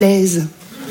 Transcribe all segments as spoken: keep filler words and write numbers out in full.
l'aise.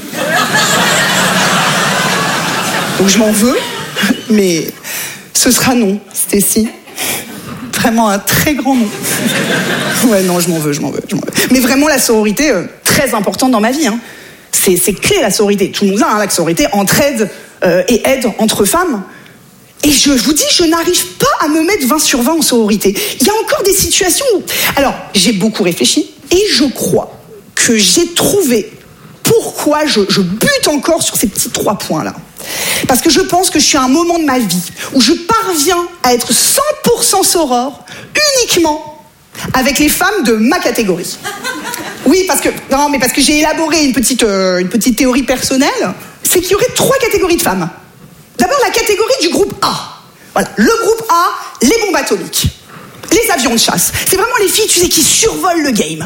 Donc je m'en veux, mais ce sera non, Stécie. Vraiment un très grand non. Ouais, non, je m'en veux, je m'en veux, je m'en veux. Mais vraiment, la sororité, euh, très importante dans ma vie. Hein. C'est, c'est clé, la sororité. Tout le monde a hein, la sororité, entraide euh, et aide entre femmes. Et je, je vous dis, je n'arrive pas à me mettre vingt sur vingt en sororité. Il y a encore des situations où... Alors, j'ai beaucoup réfléchi et je crois que j'ai trouvé pourquoi je, je bute encore sur ces petits trois points-là. Parce que je pense que je suis à un moment de ma vie où je parviens à être cent pour cent soror uniquement avec les femmes de ma catégorie. Oui, parce que non, mais parce que j'ai élaboré une petite euh, une petite théorie personnelle, c'est qu'il y aurait trois catégories de femmes. D'abord la catégorie du groupe A. Voilà, le groupe A, les bombes atomiques, les avions de chasse. C'est vraiment les filles, tu sais, qui survolent le game.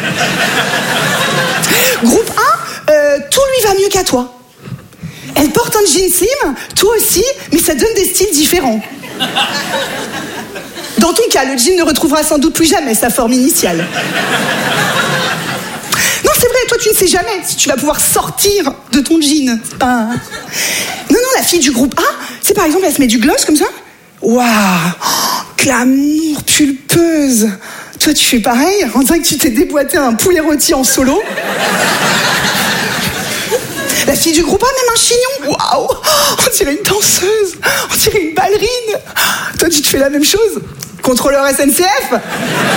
Groupe A, euh, tout lui va mieux qu'à toi. Elle porte un jean slim, toi aussi, mais ça donne des styles différents. Dans ton cas, le jean ne retrouvera sans doute plus jamais sa forme initiale. Non, c'est vrai, toi tu ne sais jamais si tu vas pouvoir sortir de ton jean. C'est pas... Non, non, la fille du groupe A, c'est par exemple, elle se met du gloss comme ça. Waouh, oh, glamour pulpeuse. Toi tu fais pareil, on dirait que tu t'es déboîté un poulet rôti en solo. La fille du groupe A, même un chignon. Waouh, on dirait une danseuse, on dirait une ballerine. Toi, tu te fais la même chose. Contrôleur S N C F. Non,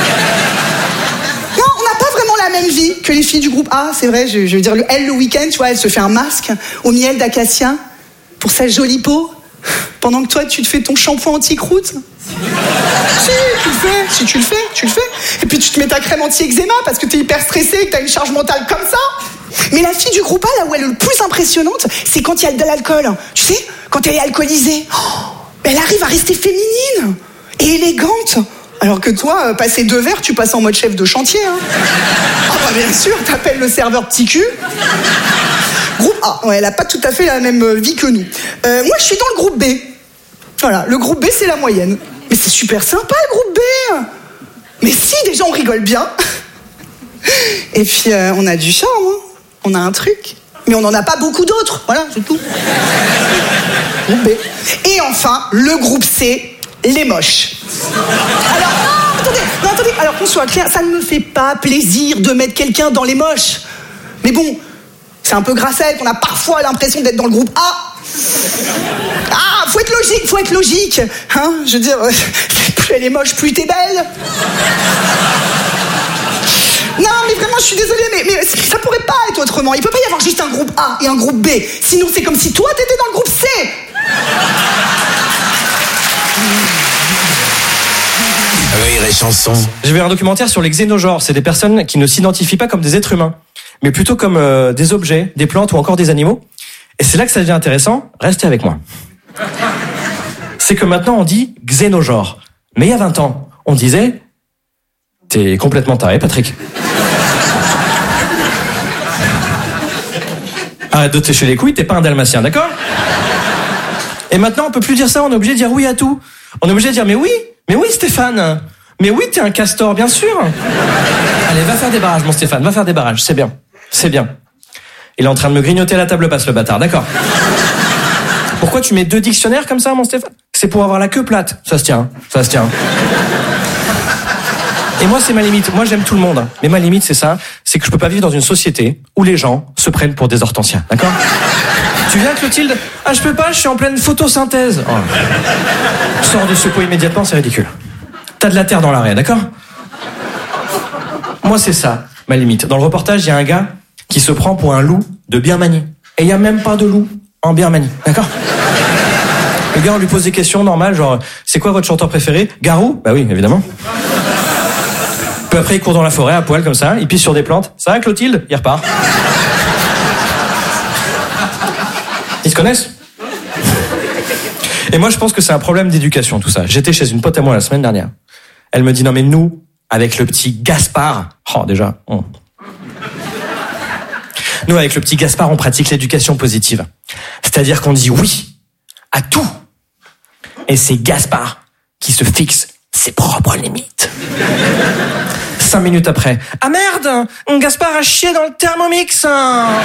on n'a pas vraiment la même vie que les filles du groupe A, c'est vrai. Je, je veux dire, elle, le week-end, tu vois, elle se fait un masque au miel d'acacia pour sa jolie peau, pendant que toi, tu te fais ton shampoing anti-croûte. Si, tu le fais, si tu le fais, tu le fais. Et puis tu te mets ta crème anti-eczéma parce que t'es hyper stressé et que t'as une charge mentale comme ça. Mais la fille du groupe A, là où elle est le plus impressionnante, c'est quand il y a de l'alcool. Tu sais, quand elle est alcoolisée, oh, elle arrive à rester féminine et élégante. Alors que toi, passer deux verres, tu passes en mode chef de chantier. Hein. Ah bah bien sûr, t'appelles le serveur petit cul. Groupe A, ouais, elle a pas tout à fait la même vie que nous. Euh, moi, je suis dans le groupe B. Voilà, le groupe B, c'est la moyenne. Mais c'est super sympa, le groupe B. Mais si, déjà, on rigole bien. Et puis, euh, on a du charme, hein. On a un truc. Mais on n'en a pas beaucoup d'autres. Voilà, c'est tout. Groupe B. Et enfin, le groupe C, les moches. Alors, non, attendez, non, attendez. Alors qu'on soit clair, ça ne me fait pas plaisir de mettre quelqu'un dans les moches. Mais bon, c'est un peu grâce à elle qu'on a parfois l'impression d'être dans le groupe A. Ah, faut être logique, faut être logique. Hein, je veux dire, plus elle est moche, plus t'es belle. Non, mais vraiment, je suis désolée, mais, mais ça pourrait pas être autrement. Il peut pas y avoir juste un groupe A et un groupe B. Sinon, c'est comme si toi, t'étais dans le groupe C. Rire et chanson. J'ai vu un documentaire sur les xénogenres. C'est des personnes qui ne s'identifient pas comme des êtres humains, mais plutôt comme euh, des objets, des plantes ou encore des animaux. Et c'est là que ça devient intéressant. Restez avec moi. C'est que maintenant, on dit xénogenre. Mais il y a vingt ans, on disait... T'es complètement taré, Patrick. Arrête de te lécher les couilles, t'es pas un dalmatien, d'accord? Et maintenant, on peut plus dire ça, on est obligé de dire oui à tout. On est obligé de dire mais oui, mais oui Stéphane, mais oui t'es un castor, bien sûr. Allez, va faire des barrages, mon Stéphane, va faire des barrages, c'est bien, c'est bien. Il est en train de me grignoter la table basse, le bâtard, d'accord. Pourquoi tu mets deux dictionnaires comme ça, mon Stéphane? C'est pour avoir la queue plate, ça se tient, ça se tient. Et moi, c'est ma limite. Moi, j'aime tout le monde. Mais ma limite, c'est ça. C'est que je peux pas vivre dans une société où les gens se prennent pour des hortensias. D'accord? Tu viens, Clotilde? Ah, je peux pas, je suis en pleine photosynthèse. Oh. Sors de ce pot immédiatement, c'est ridicule. T'as de la terre dans l'arrêt, d'accord? Moi, c'est ça, ma limite. Dans le reportage, il y a un gars qui se prend pour un loup de Birmanie. Et il y a même pas de loup en Birmanie. D'accord? Le gars, on lui pose des questions normales, genre, c'est quoi votre chanteur préféré? Garou? Bah oui, évidemment. Peu après, il court dans la forêt à poil comme ça, il pisse sur des plantes. Ça va, Clotilde? Il repart. Ils se connaissent? Et moi, je pense que c'est un problème d'éducation, tout ça. J'étais chez une pote à moi la semaine dernière. Elle me dit, non mais nous, avec le petit Gaspard... Oh, déjà... Oh. Nous, avec le petit Gaspard, on pratique l'éducation positive. C'est-à-dire qu'on dit oui à tout. Et c'est Gaspard qui se fixe ses propres limites. Cinq minutes après. Ah merde, Gaspard a chié dans le Thermomix.